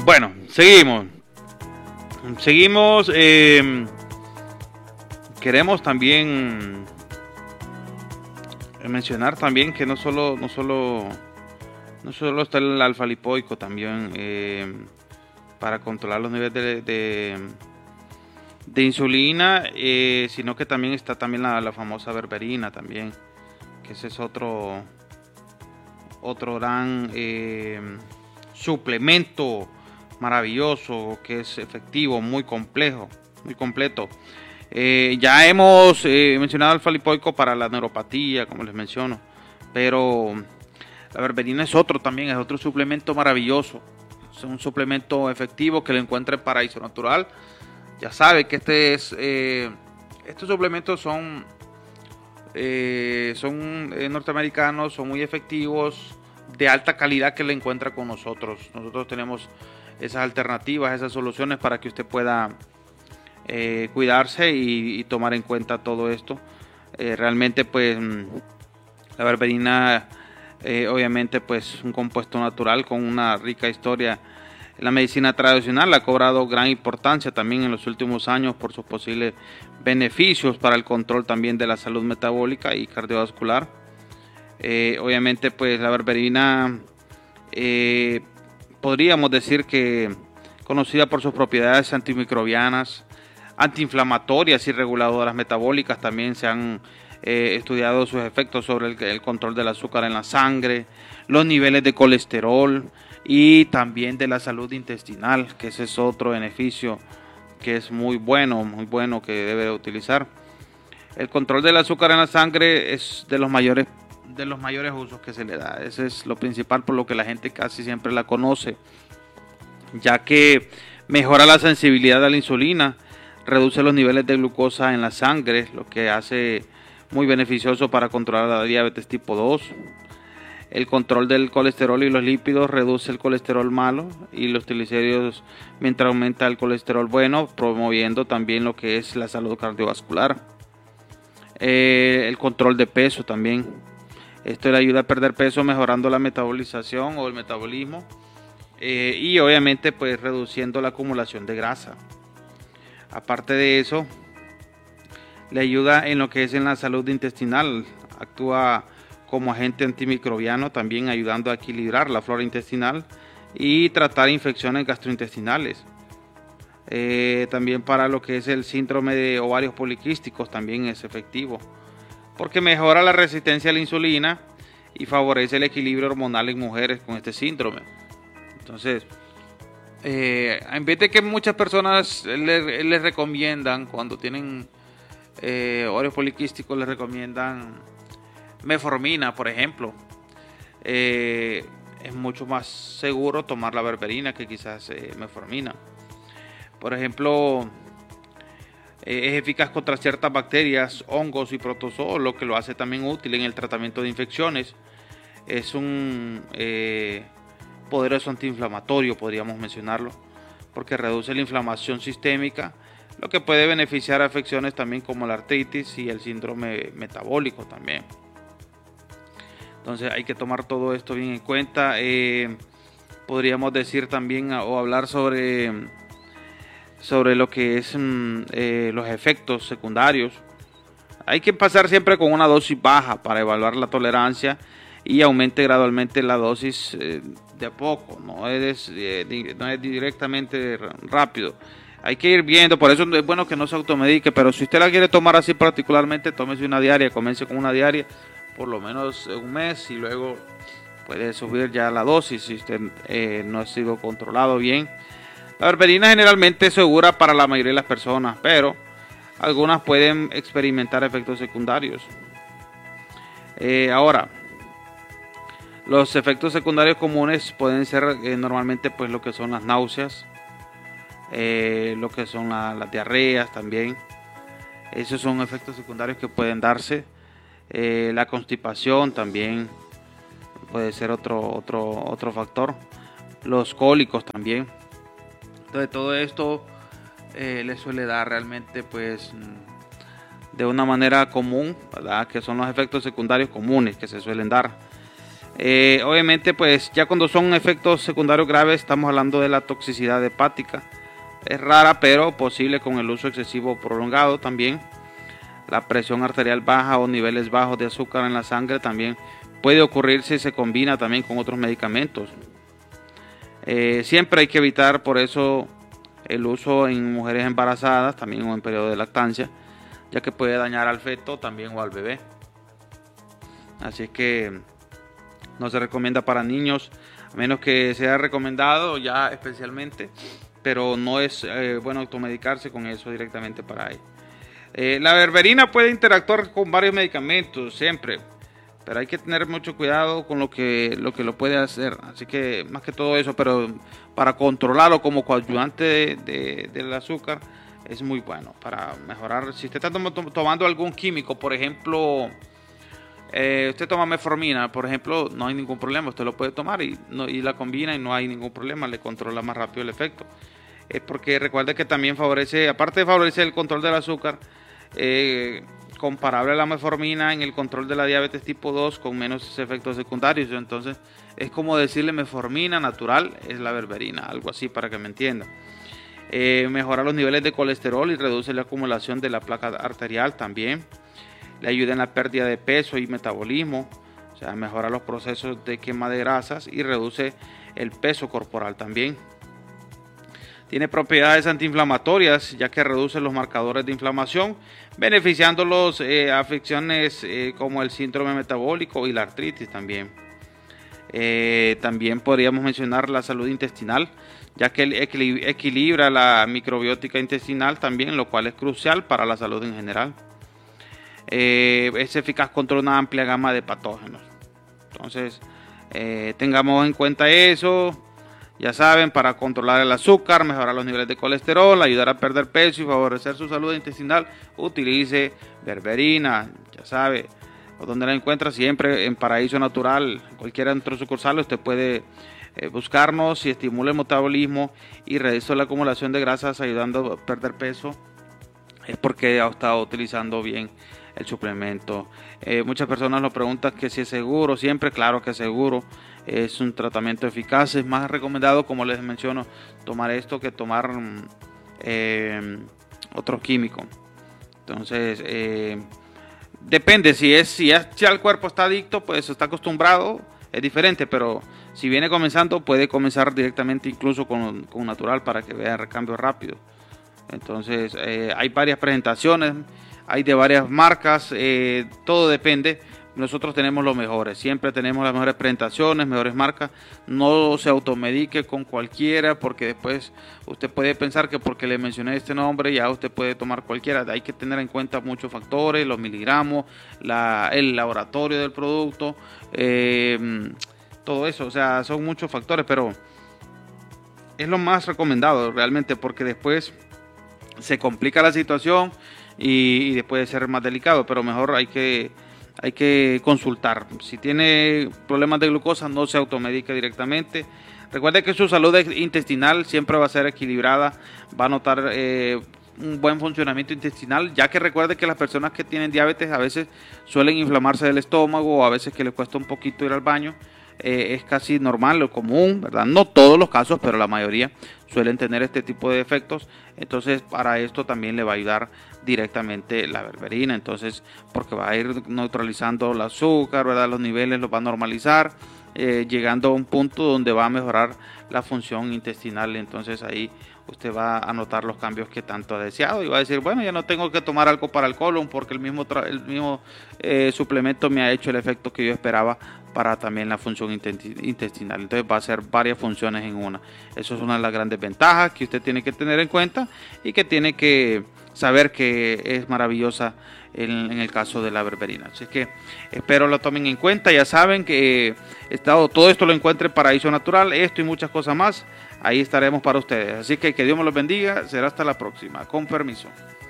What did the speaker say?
Bueno, seguimos. Seguimos. Queremos también mencionar también que no solo está el alfa-lipoico también para controlar los niveles de insulina, sino que también está también la famosa berberina también, que ese es otro gran suplemento maravilloso, que es efectivo, muy complejo, muy completo. Ya hemos mencionado el alfa-lipoico para la neuropatía, como les menciono, pero la berberina es otro suplemento maravilloso. Es un suplemento efectivo que lo encuentra en Paraíso Natural. Ya sabe que estos suplementos son norteamericanos, son muy efectivos, de alta calidad, que le encuentra con nosotros. Nosotros tenemos esas alternativas, esas soluciones para que usted pueda cuidarse y tomar en cuenta todo esto. Realmente pues la berberina obviamente pues un compuesto natural con una rica historia en la medicina tradicional, ha cobrado gran importancia también en los últimos años por sus posibles beneficios para el control también de la salud metabólica y cardiovascular. Obviamente pues la berberina podríamos decir que conocida por sus propiedades antimicrobianas, antiinflamatorias y reguladoras metabólicas. También se han estudiado sus efectos sobre el control del azúcar en la sangre, los niveles de colesterol y también de la salud intestinal, que ese es otro beneficio que es muy bueno que debe utilizar. El control del azúcar en la sangre es de los mayores usos que se le da. Ese es lo principal, por lo que la gente casi siempre la conoce, ya que mejora la sensibilidad a la insulina, reduce los niveles de glucosa en la sangre, lo que hace muy beneficioso para controlar la diabetes tipo 2. El control del colesterol y los lípidos, reduce el colesterol malo y los triglicéridos, mientras aumenta el colesterol bueno, promoviendo también lo que es la salud cardiovascular. El control de peso también. Esto le ayuda a perder peso, mejorando la metabolización o el metabolismo, y obviamente pues reduciendo la acumulación de grasa. Aparte de eso, le ayuda en lo que es en la salud intestinal. Actúa como agente antimicrobiano, también ayudando a equilibrar la flora intestinal y tratar infecciones gastrointestinales. También para lo que es el síndrome de ovarios poliquísticos también es efectivo, porque mejora la resistencia a la insulina y favorece el equilibrio hormonal en mujeres con este síndrome. Entonces, en vez de que muchas personas les recomiendan, cuando tienen ovarios poliquísticos, les recomiendan metformina, por ejemplo, es mucho más seguro tomar la berberina que quizás metformina. Por ejemplo, es eficaz contra ciertas bacterias, hongos y protozoos, lo que lo hace también útil en el tratamiento de infecciones. Es un poderoso antiinflamatorio, podríamos mencionarlo, porque reduce la inflamación sistémica, lo que puede beneficiar a afecciones también como la artritis y el síndrome metabólico también. Entonces hay que tomar todo esto bien en cuenta. Podríamos decir también o hablar sobre lo que es los efectos secundarios. Hay que pasar siempre con una dosis baja para evaluar la tolerancia y aumente gradualmente la dosis de a poco. No es directamente rápido. Hay que ir viendo, por eso es bueno que no se automedique, pero si usted la quiere tomar así particularmente, tómese una diaria, comience con una diaria por lo menos un mes, y luego puede subir ya la dosis si usted no ha sido controlado bien. La berberina generalmente es segura para la mayoría de las personas, pero algunas pueden experimentar efectos secundarios. Ahora, los efectos secundarios comunes pueden ser normalmente pues lo que son las náuseas, lo que son las diarreas también. Esos son efectos secundarios que pueden darse. La constipación también puede ser otro factor. Los cólicos también. Entonces todo esto le suele dar realmente pues de una manera común, ¿verdad? Que son los efectos secundarios comunes que se suelen dar. Obviamente, pues ya cuando son efectos secundarios graves, estamos hablando de la toxicidad hepática. Es rara, pero posible con el uso excesivo prolongado también. La presión arterial baja o niveles bajos de azúcar en la sangre también puede ocurrir si se combina también con otros medicamentos. Siempre hay que evitar por eso el uso en mujeres embarazadas, también o en periodo de lactancia, ya que puede dañar al feto también o al bebé. Así que no se recomienda para niños, a menos que sea recomendado ya especialmente, pero no es bueno automedicarse con eso directamente para ahí. La berberina puede interactuar con varios medicamentos siempre, pero hay que tener mucho cuidado con lo que lo puede hacer. Así que más que todo eso, pero para controlarlo como coadyuvante del azúcar es muy bueno para mejorar. Si usted está tomando algún químico, por ejemplo, usted toma metformina, por ejemplo, no hay ningún problema, usted lo puede tomar y la combina y no hay ningún problema, le controla más rápido el efecto. Porque recuerde que también favorece, aparte de favorecer el control del azúcar, comparable a la metformina en el control de la diabetes tipo 2 con menos efectos secundarios. Entonces es como decirle metformina natural es la berberina, algo así para que me entienda. Mejora los niveles de colesterol y reduce la acumulación de la placa arterial también. Le ayuda en la pérdida de peso y metabolismo, o sea, mejora los procesos de quema de grasas y reduce el peso corporal también. Tiene propiedades antiinflamatorias, ya que reduce los marcadores de inflamación, beneficiándolos a afecciones como el síndrome metabólico y la artritis también. También podríamos mencionar la salud intestinal, ya que equilibra la microbiótica intestinal también, lo cual es crucial para la salud en general. Es eficaz contra una amplia gama de patógenos. Entonces, tengamos en cuenta eso. Ya saben, para controlar el azúcar, mejorar los niveles de colesterol, ayudar a perder peso y favorecer su salud intestinal, utilice berberina. Ya sabe, donde la encuentra siempre en Paraíso Natural, cualquiera de nuestros sucursales. Usted puede buscarnos y estimula el metabolismo y reduce la acumulación de grasas, ayudando a perder peso. Es porque ha estado utilizando bien el suplemento. Muchas personas nos preguntan que si es seguro. Siempre, claro que es seguro. Es un tratamiento eficaz. Es más recomendado, como les menciono, tomar esto que tomar otro químico. Entonces, depende. Si el cuerpo está adicto, pues está acostumbrado, es diferente. Pero si viene comenzando, puede comenzar directamente incluso con natural para que vea recambio rápido. Entonces, hay varias presentaciones, hay de varias marcas, todo depende. Nosotros tenemos los mejores, siempre tenemos las mejores presentaciones, mejores marcas. No se automedique con cualquiera, porque después usted puede pensar que porque le mencioné este nombre ya usted puede tomar cualquiera. Hay que tener en cuenta muchos factores, los miligramos, el laboratorio del producto, todo eso. O sea, son muchos factores, pero es lo más recomendado realmente, porque después se complica la situación y puede ser más delicado. Pero mejor hay que consultar. Si tiene problemas de glucosa, no se automedique directamente. Recuerde que su salud intestinal siempre va a ser equilibrada, va a notar un buen funcionamiento intestinal, ya que recuerde que las personas que tienen diabetes a veces suelen inflamarse del estómago, o a veces que les cuesta un poquito ir al baño. Es casi normal, lo común, ¿verdad? No todos los casos, pero la mayoría suelen tener este tipo de efectos. Entonces, para esto también le va a ayudar directamente la berberina. Entonces, porque va a ir neutralizando el azúcar, ¿verdad? Los niveles los va a normalizar, llegando a un punto donde va a mejorar la función intestinal. Entonces, ahí usted va a notar los cambios que tanto ha deseado y va a decir, bueno, ya no tengo que tomar algo para el colon, porque el mismo suplemento me ha hecho el efecto que yo esperaba para también la función intestinal. Entonces va a ser varias funciones en una. Eso es una de las grandes ventajas que usted tiene que tener en cuenta y que tiene que saber que es maravillosa en el caso de la berberina. Así que espero lo tomen en cuenta. Ya saben que todo esto lo encuentren en Paraíso Natural, esto y muchas cosas más. Ahí estaremos para ustedes. Así que Dios me los bendiga. Será hasta la próxima. Con permiso.